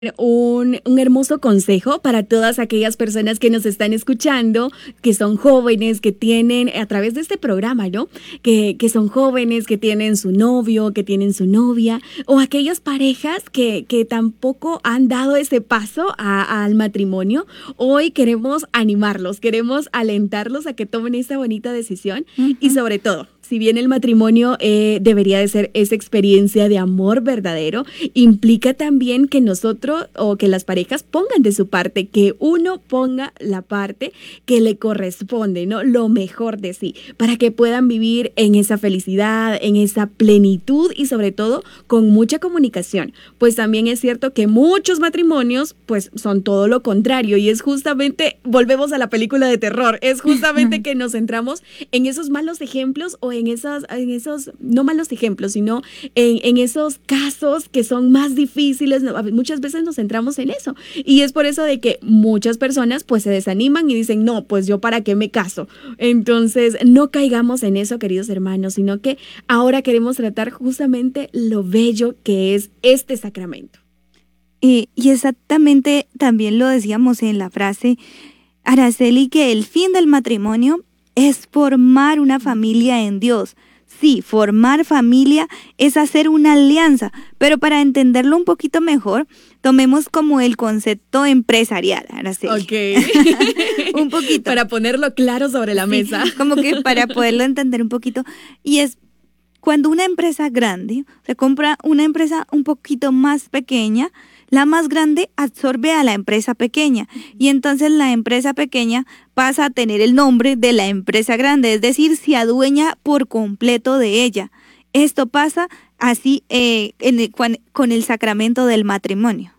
un hermoso consejo para todas aquellas personas que nos están escuchando, que son jóvenes, que tienen, a través de este programa, ¿no? Que son jóvenes, que tienen su novio, que tienen su novia, o aquellas parejas que tampoco han dado ese paso al matrimonio. Hoy queremos animarlos, queremos alentarlos a que tomen esta bonita decisión y sobre todo, si bien el matrimonio debería de ser esa experiencia de amor verdadero, implica también que nosotros o que las parejas pongan de su parte, que uno ponga la parte que le corresponde, ¿no? Lo mejor de sí, para que puedan vivir en esa felicidad, en esa plenitud y sobre todo con mucha comunicación. Pues también es cierto que muchos matrimonios pues son todo lo contrario y es justamente, volvemos a la película de terror, es justamente que nos centramos en esos malos ejemplos o en esos, no malos ejemplos, sino en esos casos que son más difíciles. Muchas veces nos centramos en eso y es por eso de que muchas personas pues se desaniman y dicen, no, pues yo para qué me caso. Entonces no caigamos en eso, queridos hermanos, sino que ahora queremos tratar justamente lo bello que es este sacramento. Y exactamente también lo decíamos en la frase, Araceli, que el fin del matrimonio es formar una familia en Dios. Sí, formar familia es hacer una alianza, pero para entenderlo un poquito mejor, tomemos como el concepto empresarial, Araceli. Ok. Un poquito. Para ponerlo claro sobre la mesa. Como que para poderlo entender un poquito. Y es cuando una empresa grande se compra una empresa un poquito más pequeña, la más grande absorbe a la empresa pequeña y entonces la empresa pequeña pasa a tener el nombre de la empresa grande, es decir, se adueña por completo de ella. Esto pasa así con el sacramento del matrimonio.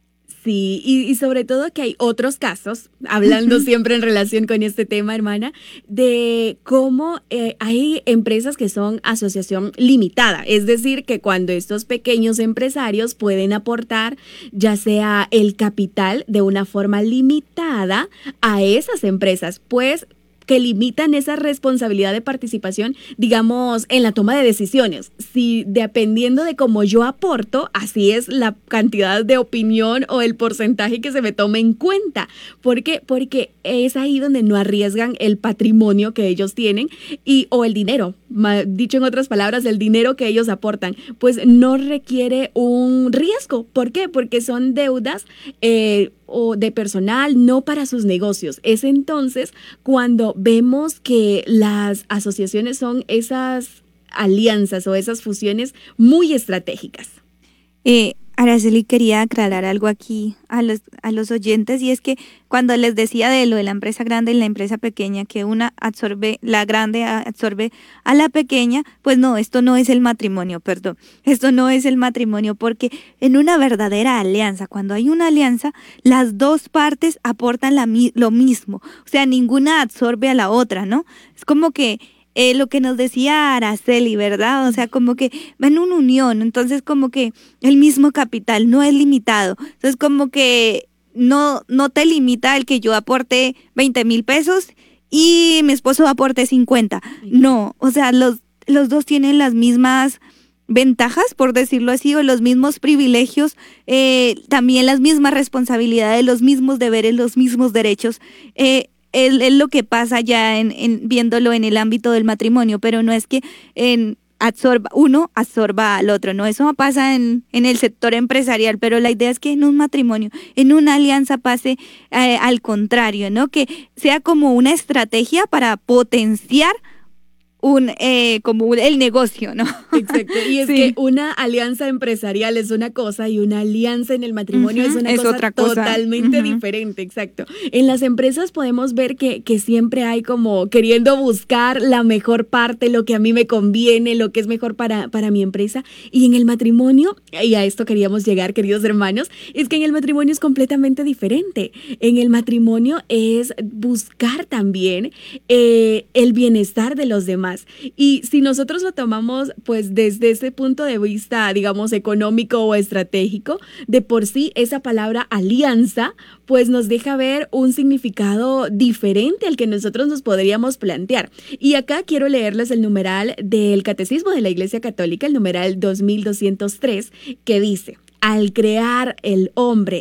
Sí, y sobre todo que hay otros casos, hablando siempre en relación con este tema, hermana, de cómo hay empresas que son asociación limitada, es decir, que cuando estos pequeños empresarios pueden aportar ya sea el capital de una forma limitada a esas empresas, pues que limitan esa responsabilidad de participación, digamos, en la toma de decisiones. Si dependiendo de cómo yo aporto, así es la cantidad de opinión o el porcentaje que se me tome en cuenta. ¿Por qué? Porque es ahí donde no arriesgan el patrimonio que ellos tienen o el dinero. Dicho en otras palabras, el dinero que ellos aportan, pues no requiere un riesgo. ¿Por qué? Porque son deudas o de personal, no para sus negocios. Es entonces cuando vemos que las asociaciones son esas alianzas o esas fusiones muy estratégicas. Araceli, quería aclarar algo aquí a los oyentes, y es que cuando les decía de lo de la empresa grande y la empresa pequeña, que la grande absorbe a la pequeña, pues no, esto no es el matrimonio, perdón. Esto no es el matrimonio, porque en una verdadera alianza, cuando hay una alianza, las dos partes aportan lo mismo. O sea, ninguna absorbe a la otra, ¿no? Es como que lo que nos decía Araceli, ¿verdad? O sea, como que van en una unión, entonces como que el mismo capital no es limitado. Entonces como que no te limita el que yo aporte 20,000 pesos y mi esposo aporte 50. No, o sea, los dos tienen las mismas ventajas, por decirlo así, o los mismos privilegios, también las mismas responsabilidades, los mismos deberes, los mismos derechos. Es lo que pasa ya viéndolo en el ámbito del matrimonio, pero no es que uno absorba al otro, no, eso pasa en el sector empresarial, pero la idea es que en un matrimonio, en una alianza pase al contrario, ¿no? Que sea como una estrategia para potenciar como el negocio, ¿no? Exacto, y es que una alianza empresarial es una cosa y una alianza en el matrimonio es una cosa otra cosa totalmente diferente, exacto. En las empresas podemos ver que siempre hay como queriendo buscar la mejor parte, lo que a mí me conviene, lo que es mejor para mi empresa, y en el matrimonio, y a esto queríamos llegar, queridos hermanos, es que en el matrimonio es completamente diferente. En el matrimonio es buscar también el bienestar de los demás. Y si nosotros lo tomamos pues desde ese punto de vista, digamos, económico o estratégico, de por sí esa palabra alianza pues nos deja ver un significado diferente al que nosotros nos podríamos plantear. Y acá quiero leerles el numeral del Catecismo de la Iglesia Católica, el numeral 2203, que dice: al crear el hombre